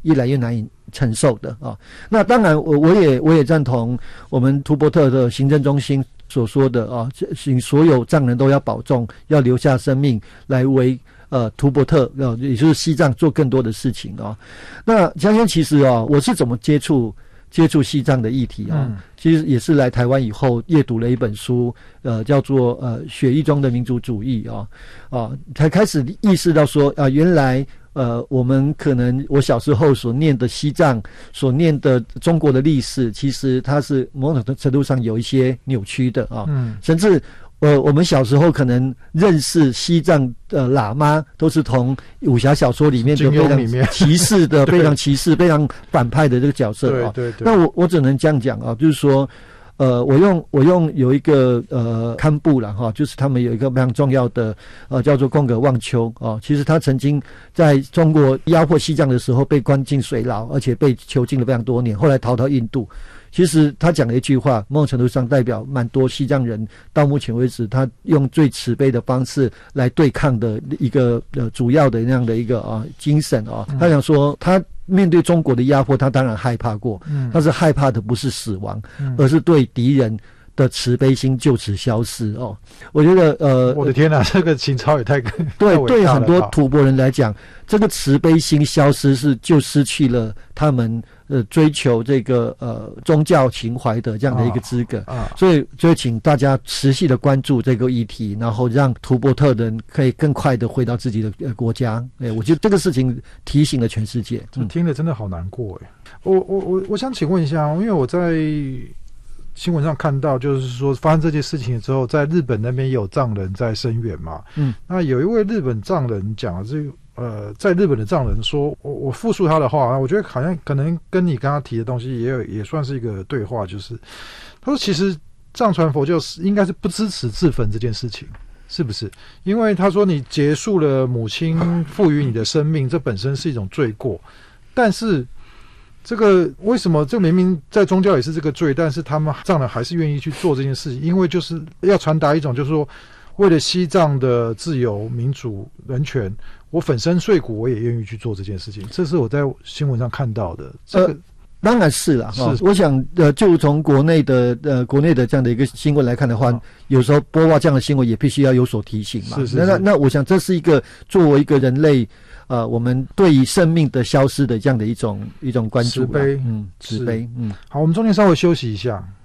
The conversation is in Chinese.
越来越难以承受的啊。那当然我也赞同我们图伯特的行政中心所说的啊，请所有藏人都要保重，要留下生命来为图伯特也就是西藏做更多的事情啊。那嘉轩其实我是怎么接触西藏的议题啊？其实也是来台湾以后阅读了一本书，叫做血液中的民族主义才开始意识到说原来我们可能我小时候所念的西藏，所念的中国的历史，其实它是某种程度上有一些扭曲的甚至我们小时候可能认识西藏喇嘛都是从武侠小说里面的非常歧视的非常歧视非常反派的这个角色对。那我只能这样讲就是说我用有一个堪布啦就是他们有一个非常重要的叫做贡格旺丘其实他曾经在中国压迫西藏的时候被关进水牢，而且被囚禁了非常多年，后来逃到印度。其实他讲了一句话，某种程度上代表蛮多西藏人到目前为止他用最慈悲的方式来对抗的一个主要的那样的一个精神他想说他面对中国的压迫他当然害怕过但是害怕的不是死亡而是对敌人的慈悲心就此消失我觉得我的天哪，这个情操也太对很多吐蕃人来讲，这个慈悲心消失就失去了他们追求这个宗教情怀的这样的一个资格所以请大家持续的关注这个议题，然后让图伯特人可以更快的回到自己的国家。我觉得这个事情提醒了全世界。 听了真的好难过我想请问一下，因为我在新闻上看到，就是说发生这件事情之后，在日本那边也有藏人在声援嘛。那有一位日本藏人讲这个在日本的藏人说，我复述他的话，我觉得好像可能跟你刚刚提的东西也算是一个对话，就是他说其实藏传佛教应该是不支持自焚这件事情，是不是？因为他说你结束了母亲赋予你的生命，这本身是一种罪过，但是这个为什么这明明在宗教也是这个罪，但是他们藏人还是愿意去做这件事情？因为就是要传达一种就是说，为了西藏的自由民主人权，我粉身碎骨我也愿意去做这件事情。这是我在新闻上看到的。这个当然是啦我想就从国内的这样的一个新闻来看的话有时候播报这样的新闻也必须要有所提醒嘛。那我想这是一个作为一个人类我们对于生命的消失的这样的一种关注， 慈悲慈悲。 好，我们中间稍微休息一下。